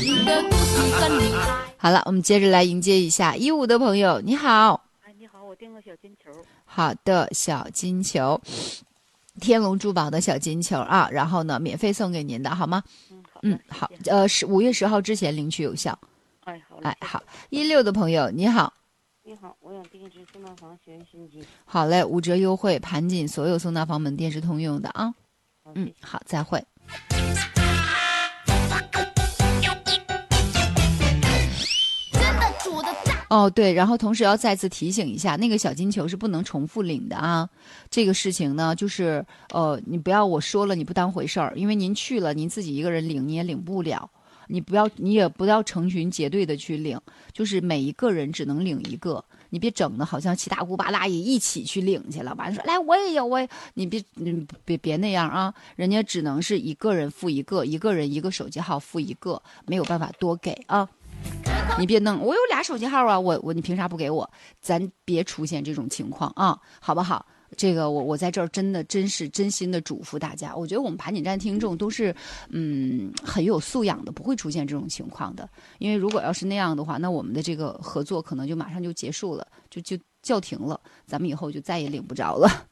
好了，我们接着来迎接一下15的朋友，你好。 哎，你好，我订个小金球。 好的，小金球，天龙珠宝的小金球啊，然后呢，免费送给您的，好吗？ 好的， 好， 谢谢。 是5月10号之前领取有效。 哎，好嘞。 哎，好，16的朋友，你好。 你好，我想订一只送大房学员新机。 好嘞，5折优惠，盘锦所有送大房门店是通用的啊。 好，谢谢。 好，再会。哦，对，然后同时要再次提醒一下，那个小金球是不能重复领的啊。这个事情呢，就是你不要我说了你不当回事儿，因为您去了，您自己一个人领你也领不了。你也不要成群结队的去领，就是每一个人只能领一个。你别整的好像七大姑八大爷一起去领去了，完了说来我也有，你别那样啊，人家只能是一个人付一个，一个人一个手机号付一个，没有办法多给啊。你别弄，我有俩手机号啊，你凭啥不给我？咱别出现这种情况啊，好不好？这个我在这儿真是真心的嘱咐大家，我觉得我们盘锦站听众都是很有素养的，不会出现这种情况的。因为如果要是那样的话，那我们的这个合作可能就马上就结束了，就叫停了，咱们以后就再也领不着了。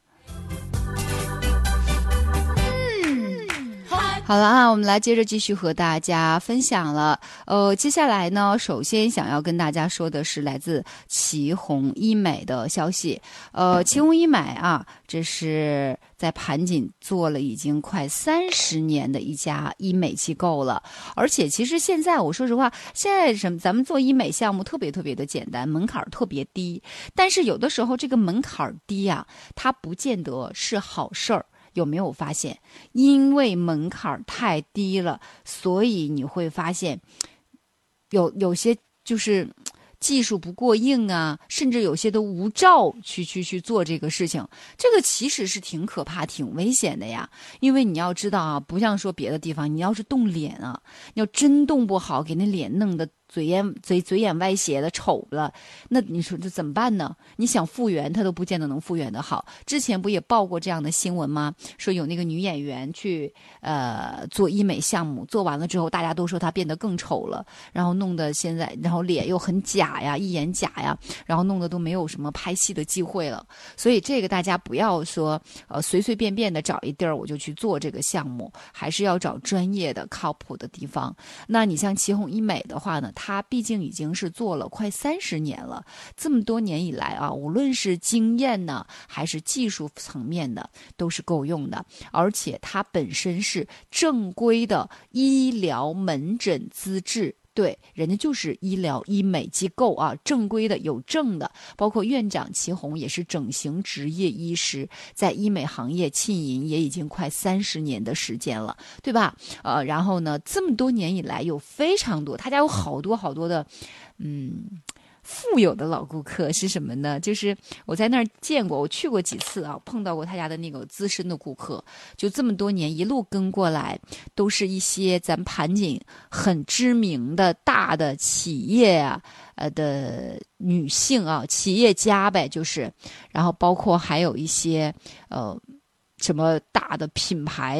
好了啊，我们来接着继续和大家分享了。接下来呢，首先想要跟大家说的是来自祁红医美的消息。祁红医美啊，这是在盘锦做了已经快30年的一家医美机构了。而且其实现在我说实话，现在咱们做医美项目特别特别的简单，门槛特别低。但是有的时候这个门槛低啊，它不见得是好事儿。有没有发现，因为门槛太低了，所以你会发现有些就是技术不过硬啊，甚至有些都无照去做这个事情，这个其实是挺可怕挺危险的呀。因为你要知道啊，不像说别的地方，你要是动脸啊，你要真动不好，给那脸弄得嘴眼歪斜的丑了，那你说这怎么办呢？你想复原，它都不见得能复原的好。之前不也报过这样的新闻吗？说有那个女演员去做医美项目，做完了之后，大家都说她变得更丑了，然后弄得现在，然后脸又很假呀，一眼假呀，然后弄得都没有什么拍戏的机会了。所以这个大家不要说随随便便的找一地儿我就去做这个项目，还是要找专业的靠谱的地方。那你像祁红医美的话呢，它毕竟已经是做了快30年了，这么多年以来啊，无论是经验呢，还是技术层面的，都是够用的。而且它本身是正规的医疗门诊资质。对，人家就是医疗医美机构啊，正规的有证的，包括院长祁红也是整形职业医师，在医美行业浸淫也已经快30年的时间了，对吧？然后呢，这么多年以来有非常多，他家有好多好多的，富有的老顾客是什么呢？就是我在那儿见过，我去过几次啊，碰到过他家的那个资深的顾客，就这么多年一路跟过来，都是一些咱盘锦很知名的大的企业啊，的女性啊，企业家呗，就是，然后包括还有一些什么大的品牌。